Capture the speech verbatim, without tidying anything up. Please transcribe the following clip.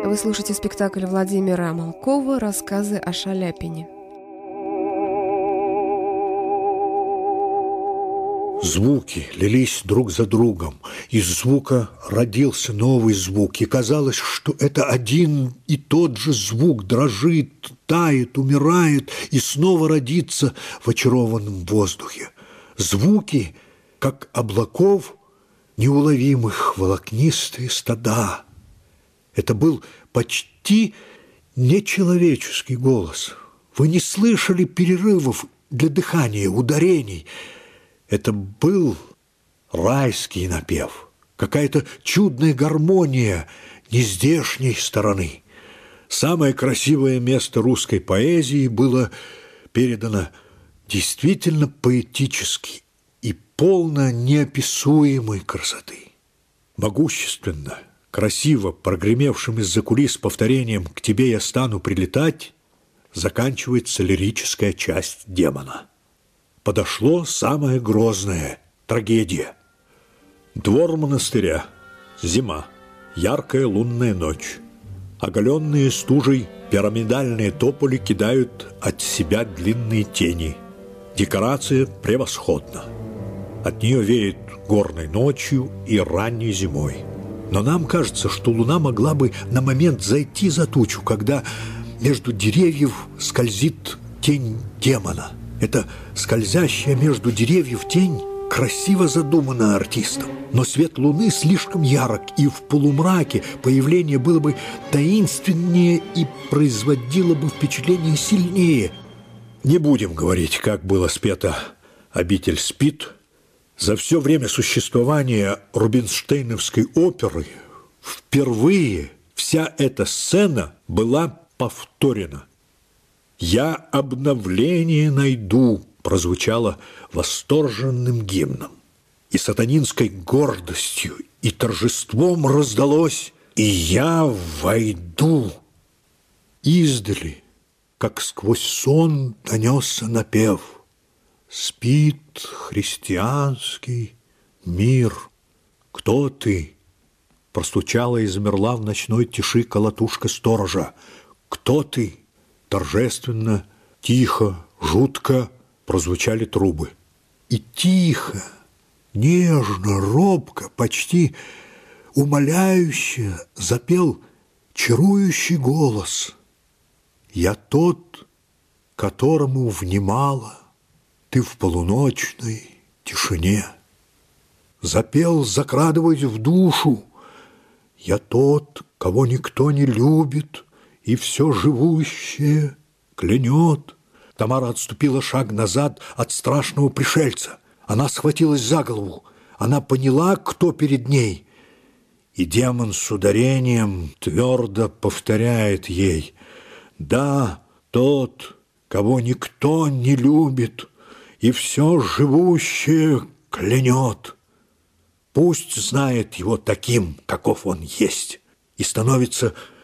Вы слушаете спектакль Владимира Малкова «Рассказы о Шаляпине». Звуки лились друг за другом. Из звука родился новый звук, и казалось, что это один и тот же звук дрожит, тает, умирает и снова родится в очарованном воздухе. Звуки, как облаков неуловимых, волокнистые стада. Это был почти нечеловеческий голос. Вы не слышали перерывов для дыхания, ударений. Это был райский напев, какая-то чудная гармония нездешней стороны. Самое красивое место русской поэзии было передано действительно поэтически и полно неописуемой красоты. Могущественно, красиво прогремевшим из-за кулис повторением «К тебе я стану прилетать» заканчивается лирическая часть «Демона». Подошло самое грозное – трагедия. Двор монастыря. Зима. Яркая лунная ночь. Оголенные стужей пирамидальные тополи кидают от себя длинные тени. Декорация превосходна. От нее веет горной ночью и ранней зимой. Но нам кажется, что луна могла бы на момент зайти за тучу, когда между деревьев скользит тень демона. Эта скользящая между деревьев тень красиво задумана артистом. Но свет луны слишком ярок, и в полумраке появление было бы таинственнее и производило бы впечатление сильнее. Не будем говорить, как было спето «Обитель спит». За все время существования рубинштейновской оперы впервые вся эта сцена была повторена. «Я обновление найду» прозвучало восторженным гимном. И сатанинской гордостью и торжеством раздалось «И я войду». Издали, как сквозь сон, донесся напев. Спит христианский мир. Кто ты? Простучала и замерла в ночной тиши колотушка сторожа. Кто ты? Торжественно, тихо, жутко прозвучали трубы. И тихо, нежно, робко, почти умоляюще запел чарующий голос. Я тот, которому внимала ты в полуночной тишине. Запел, закрадываясь в душу, я тот, кого никто не любит, и все живущее клянет. Тамара отступила шаг назад от страшного пришельца. Она схватилась за голову. Она поняла, кто перед ней. И демон с ударением твердо повторяет ей: да, тот, кого никто не любит, и все живущее клянет. Пусть знает его таким, каков он есть, и становится